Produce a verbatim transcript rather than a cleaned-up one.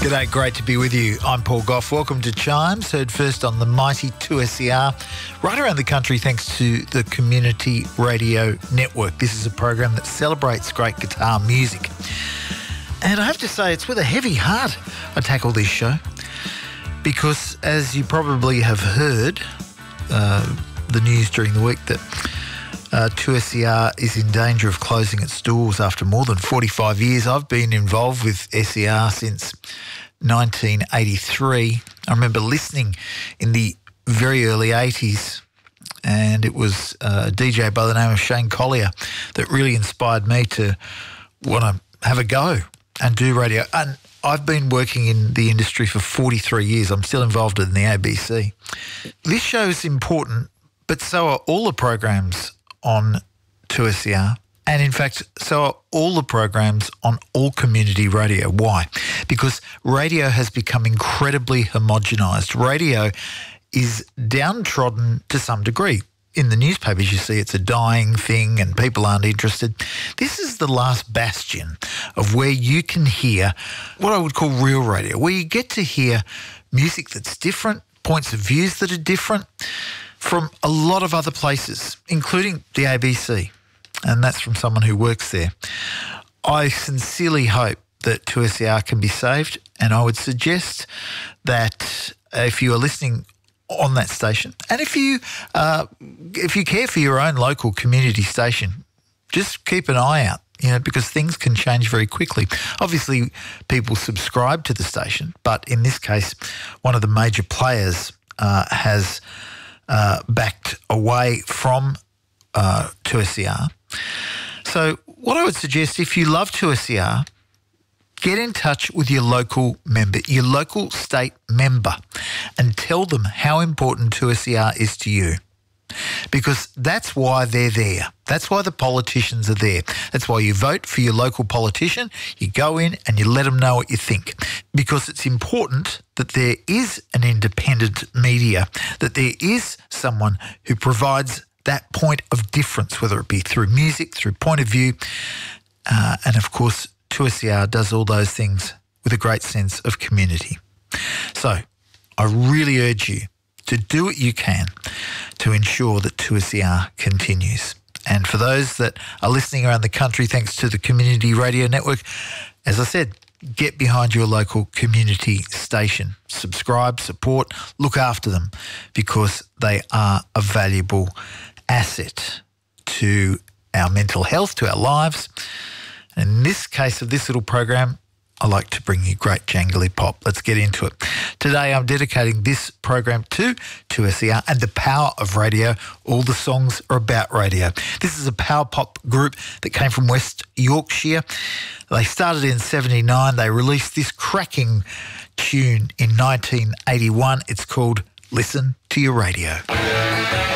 G'day, great to be with you. I'm Paul Goff. Welcome to Chimes, heard first on the mighty two S E R, right around the country thanks to the Community Radio Network. This is a program that celebrates great guitar music. And I have to say, it's with a heavy heart I tackle this show because, as you probably have heard, uh, the news during the week that Uh, two S E R is in danger of closing its doors after more than forty-five years. I've been involved with S E R since nineteen eighty-three. I remember listening in the very early eighties, and it was a D J by the name of Shane Collier that really inspired me to want to have a go and do radio. And I've been working in the industry for forty-three years. I'm still involved in the A B C. This show is important, but so are all the programs on two S E R, and in fact so are all the programs on all community radio. Why? Because radio has become incredibly homogenised. Radio is downtrodden to some degree. In the newspapers you see it's a dying thing and people aren't interested. This is the last bastion of where you can hear what I would call real radio, where you get to hear music that's different, points of views that are different, from a lot of other places, including the A B C, and that's from someone who works there. I sincerely hope that two S E R can be saved, and I would suggest that if you are listening on that station, and if you uh, if you care for your own local community station, just keep an eye out, you know, because things can change very quickly. Obviously, people subscribe to the station, but in this case, one of the major players uh, has Uh, backed away from uh, two S E R. So what I would suggest, if you love two S E R, get in touch with your local member, your local state member, and tell them how important two S E R is to you. Because that's why they're there. That's why the politicians are there. That's why you vote for your local politician. You go in and you let them know what you think. Because it's important that there is an independent media, that there is someone who provides that point of difference, whether it be through music, through point of view. Uh, and, of course, two S E R does all those things with a great sense of community. So I really urge you to do what you can to ensure that two S E R continues. And for those that are listening around the country thanks to the Community Radio Network, as I said, get behind your local community station. Subscribe, support, look after them, because they are a valuable asset to our mental health, to our lives. And in this case of this little program, I like to bring you great jangly pop. Let's get into it. Today I'm dedicating this program to two S E R and the power of radio. All the songs are about radio. This is a power pop group that came from West Yorkshire. They started in seventy-nine. They released this cracking tune in nineteen eighty-one. It's called Listen to Your Radio.